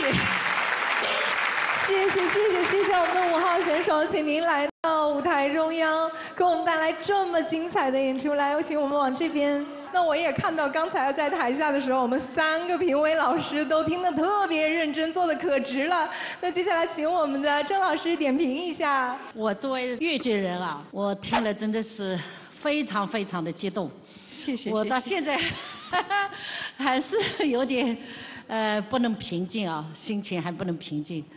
谢。谢谢我们的5号选手，请您来到舞台中央，给我们带来这么精彩的演出。来，有请我们往这边。那我也看到刚才在台下的时候，我们3个评委老师都听得特别认真，做的可直了。那接下来请我们的郑老师点评一下。 我作为粤剧人啊，我听了真的是非常非常的激动。 谢谢。 我到现在还是有点不能平静啊，心情还不能平静。